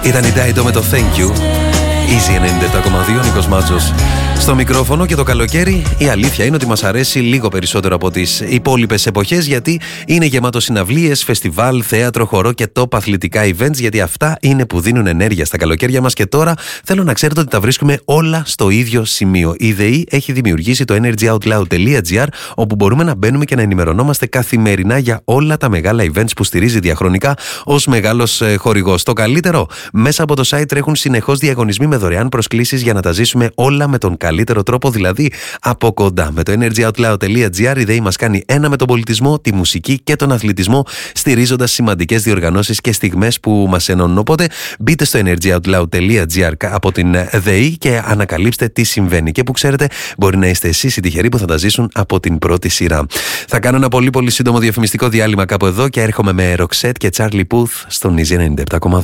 Ήταν η Dido με το Thank You. Easy 97,2, Νίκος Μάτζος στο μικρόφωνο. Και το καλοκαίρι η αλήθεια είναι ότι μας αρέσει λίγο περισσότερο από τις υπόλοιπες εποχές, γιατί είναι γεμάτο συναυλίες, φεστιβάλ, θέατρο, χορό και top αθλητικά events, γιατί αυτά είναι που δίνουν ενέργεια στα καλοκαίρια μας. Και τώρα θέλω να ξέρετε ότι τα βρίσκουμε όλα στο ίδιο σημείο. Η ΔΕΗ έχει δημιουργήσει το energyoutloud.gr, όπου μπορούμε να μπαίνουμε και να ενημερωνόμαστε καθημερινά για όλα τα μεγάλα events που στηρίζει διαχρονικά ως μεγάλος χορηγός. Το καλύτερο, μέσα από το site τρέχουν συνεχώς διαγωνισμοί με δωρεάν προσκλήσεις για να τα ζήσουμε όλα με τον καλύτερο τρόπο, δηλαδή από κοντά. Με το energyoutloud.gr η ΔΕΗ μας κάνει ένα με τον πολιτισμό, τη μουσική και τον αθλητισμό, στηρίζοντας σημαντικές διοργανώσεις και στιγμές που μας ενώνουν. Οπότε μπείτε στο energyoutloud.gr από την ΔΕΗ και ανακαλύψτε τι συμβαίνει. Και που ξέρετε, μπορεί να είστε εσείς οι τυχεροί που θα τα ζήσουν από την πρώτη σειρά. Θα κάνω ένα πολύ σύντομο διαφημιστικό διάλειμμα κάπου εδώ και έρχομαι με Roxette και Charlie Puth στον Easy 97,2.